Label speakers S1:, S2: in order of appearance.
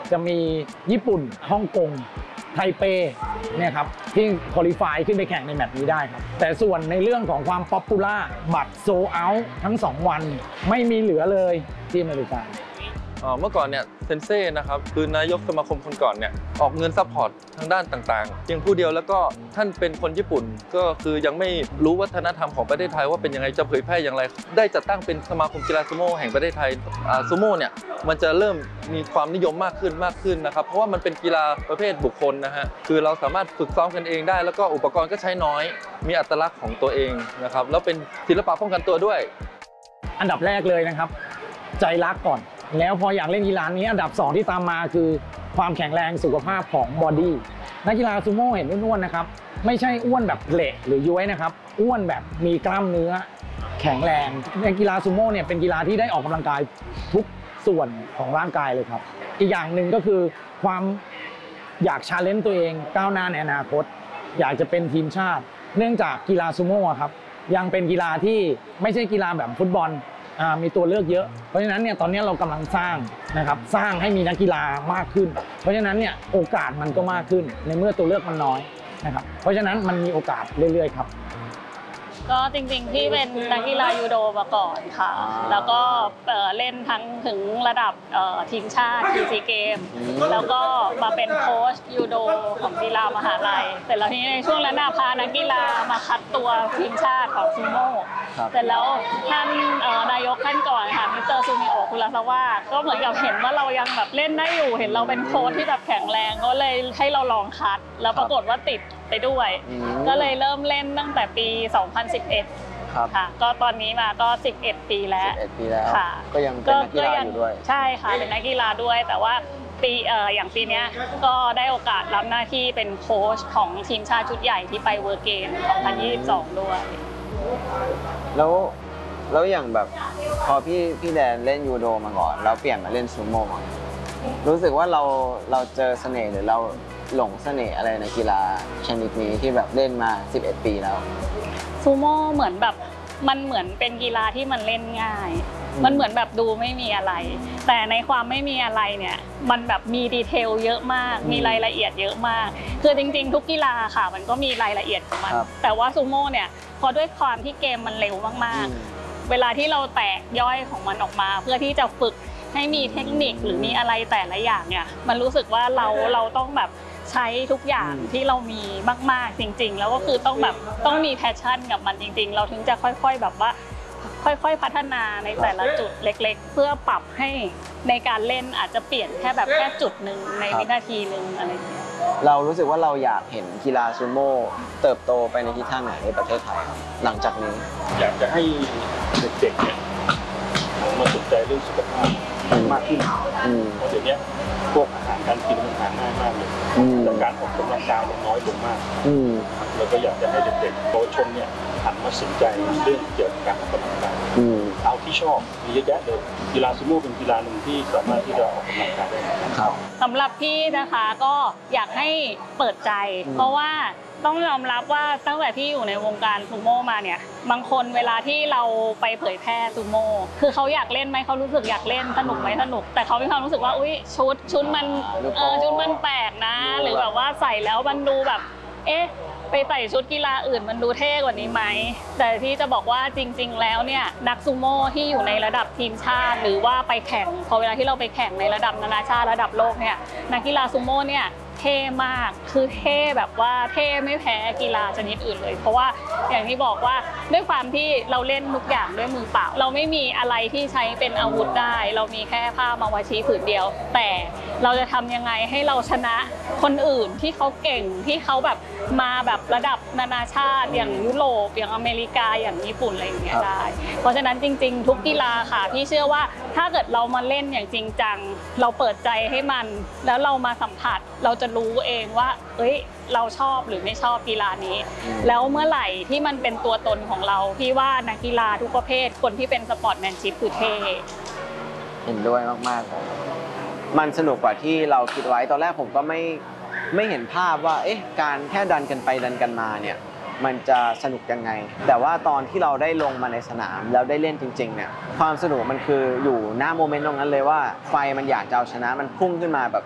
S1: จะมีญี่ปุ่นฮ่องกงไทเปเนี่ยครับที่คุริฟายขึ้นไปแข่งในแมตช์นี้ได้ครับแต่ส่วนในเรื่องของความป๊อปปูล่าบัตรโซเอาท์ทั้ง2วันไม่มีเหลือเลยที่อเมริกา
S2: เมื่อก่อนเนี่ยเซนเซ่นะครับคือนายกสมาคมคนก่อนเนี่ยออกเงินซัพพอร์ตทางด้านต่างๆเพียงผู้เดียวแล้วก็ท่านเป็นคนญี่ปุ่นก็คือยังไม่รู้วัฒนธรรมของประเทศไทยว่าเป็นยังไงจะเผยแพร่อย่างไรได้จัดตั้งเป็นสมาคมกีฬาซูโม่แห่งประเทศไทยซูโม่เนี่ยมันจะเริ่มมีความนิยมมากขึ้นนะครับเพราะว่ามันเป็นกีฬาประเภทบุคคลนะฮะคือเราสามารถฝึกซ้อมกันเองได้แล้วก็อุปกรณ์ก็ใช้น้อยมีอัตลักษณ์ของตัวเองนะครับแล้วเป็นศิลปะป้องกันตัวด้วย
S1: อันดับแรกเลยนะครับใจรักก่อนแล้วพออยากเล่นกีฬานี้อันดับ2ที่ตามมาคือความแข็งแรงสุขภาพของบอดี้นักกีฬาซูโม่เห็นอ้วนๆนะครับไม่ใช่อ้วนแบบเละหรือย้วยนะครับอ้วนแบบมีกล้ามเนื้อแข็งแรงในกีฬาซูโม่เนี่ยเป็นกีฬาที่ได้ออกกำลังกายทุกส่วนของร่างกายเลยครับอีกอย่างหนึ่งก็คือความอยากชาเลนจ์ตัวเองก้าวหน้าในอนาคตอยากจะเป็นทีมชาติเนื่องจากกีฬาซูโม่ครับยังเป็นกีฬาที่ไม่ใช่กีฬาแบบฟุตบอลมีตัวเลือกเยอะเพราะฉะนั้นเนี่ยตอนนี้เรากำลังสร้างนะครับสร้างให้มีนักกีฬามากขึ้นเพราะฉะนั้นเนี่ยโอกาสมันก็มากขึ้นในเมื่อตัวเลือกมันน้อยนะครับเพราะฉะนั้นมันมีโอกาสเรื่อยๆครับ
S3: ก็จริงๆพี่เป็นนักกีฬายูโดมาก่อนค่ะแล้วก็เล่นทั้งถึงระดับทีมชาติซีเกมแล้วก็มาเป็นโค้ชยูโดของกีฬามหาลัยแต่แล้วทีนี้ในช่วงนั้นพานักกีฬามาคัดตัวทีมชาติของซูโม่เสร็จแล้วท่านนายกท่านก่อนค่ะมิสเตอร์ซูมิโอะคุระซาวะก็เหมือนกับเห็นว่าเรายังแบบเล่นได้อยู่เห็นเราเป็นโค้ชที่แบบแข็งแรงก็เลยให้เราลองคัดแล้วปรากฏว่าติดไปด้วยก็เลยเริ่มเล่นตั้งแต่ปี 2011 ค่ะก็ตอนนี้มาก็11 ปีแล้วค่ะ
S4: ก็ยังเป็นนักกีฬาอยู่ด้วย
S3: ใช่ค่ะเป็นนักกีฬาด้วยแต่ว่าปีอย่างปีนี้ก็ได้โอกาสรับหน้าที่เป็นโค้ชของทีมชาติชุดใหญ่ที่ไปเวิร์เกม 2022 ด้วย
S4: แล้วอย่างแบบพอพี่แดนเล่นยูโดมาก่อนแล้วเปลี่ยนมาเล่นซูโม่รู้สึกว่าเราเจอเสน่ห์หรือเราหลงเสน่ห์อะไรในกีฬาชนิดนี้ที่แบบเล่นมา11 ปีแล้ว
S3: ซูโม่เหมือนแบบมันเหมือนเป็นกีฬาที่มันเล่นง่ายมันเหมือนแบบดูไม่มีอะไรแต่ในความไม่มีอะไรเนี่ยมันแบบมีดีเทลเยอะมากมีรายละเอียดเยอะมากคือจริงๆทุกกีฬาค่ะมันก็มีรายละเอียดของมันแต่ว่าซูโม่เนี่ยพอด้วยความที่เกมมันเร็วมากๆเวลาที่เราแตกย่อยของมันออกมาเพื่อที่จะฝึกให้มีเทคนิคหรือมีอะไรแต่ละอย่างเนี่ยมันรู้สึกว่าเราต้องแบบใช้ทุกอย่างที่เรามีมากๆจริงๆแล้วก็คือต้องมีแพชชั่นกับมันจริงๆเราถึงจะค่อยๆแบบว่าค่อยๆพัฒนาในแต่ละจุดเล็กๆเพื่อปรับให้ในการเล่นอาจจะเปลี่ยนแค่จุดหนึ่งในวินาทีหนึ่งอะไรอย่างเงี้ย
S4: เรารู้สึกว่าเราอยากเห็นกีฬาซูโม่เติบโตไปในทิศทางไหนในประเทศไทยหลังจากนี้
S5: อยากจะให้เด็กๆเนี่ยมาสนใจเรื่องสุขภาพมากขึ้นเพราะเดี๋ยวนี้พวกอาหารการกินมันหาง่ายมากเลยแต่การออกกำลังกายมันน้อยลงมากแล้วก็อยากจะให้เด็กๆเยาวชนเนี่ยหันมาสนใจเรื่องเกี่ยวกับการออกกำลังกายเอาที่ชอบมีเยอะแยะเลยกีฬาซูโม่เป็นกีฬาหนึ่งที่สามารถที่จะออกกำลังกายได้
S3: สำหรับพี่นะคะก็อยากให้เปิดใจเพราะว่าต้องยอมรับว่าตั้งแต่ที่อยู่ในวงการซูโม่มาเนี่ยบางคนเวลาที่เราไปเผยแพร่ซูโม่คือเขาอยากเล่นไหมเขารู้สึกอยากเล่นสนุกไหมสนุกแต่เขามีความรู้สึกว่าอุ้ยชุดมันชุดมันแปลกนะหรือแบบว่าใส่แล้วมันดูแบบเอ๊ะไปใส่ชุดกีฬาอื่นมันดูเท่กว่านี้ไหมแต่ที่จะบอกว่าจริงๆแล้วเนี่ยนักซูโม่ที่อยู่ในระดับทีมชาติหรือว่าไปแข่งพอเวลาที่เราไปแข่งในระดับนานาชาติระดับโลกเนี่ยนักกีฬาซูโม่เนี่ยเท่มากคือเท่แบบว่าเท่ไม่แพ้กีฬาชนิดอื่นเลยเพราะว่าอย่างที่บอกว่าด้วยความที่เราเล่นทุกอย่างด้วยมือเปล่าเราไม่มีอะไรที่ใช้เป็นอาวุธได้เรามีแค่ผ้ามาวาชีผืนเดียวแต่เราจะทำยังไงให้เราชนะคนอื่นที่เขาเก่งที่เขาแบบมาแบบระดับนานาชาติอย่างยุโรปอย่างอเมริกาอย่างญี่ปุ่นอะไรอย่างเงี้ยได้เพราะฉะนั้นจริงๆทุกกีฬาค่ะพี่เชื่อว่าถ้าเกิดเรามาเล่นอย่างจริงจังเราเปิดใจให้มันแล้วเรามาสัมผัสเราจะรู้เองว่าเราชอบหรือไม่ชอบกีฬานี้แล้วเมื่อไหร่ที่มันเป็นตัวตนของเราพี่ว่านักกีฬาทุกประเภทคนที่เป็นสปอร์ตแมนชิพคือเท่
S4: เห็นด้วยมากๆมันสนุกกว่าที่เราคิดไว้ตอนแรกผมก็ไม่เห็นภาพว่าการแค่ดันกันไปดันกันมาเนี่ยมันจะสนุกยังไงแต่ว่าตอนที่เราได้ลงมาในสนามแล้วได้เล่นจริงๆเนี่ยความสนุกมันคืออยู่หน้าโมเมนต์ตรงนั้นเลยว่าไฟมันอยากจะเอาชนะมันพุ่งขึ้นมาแบบ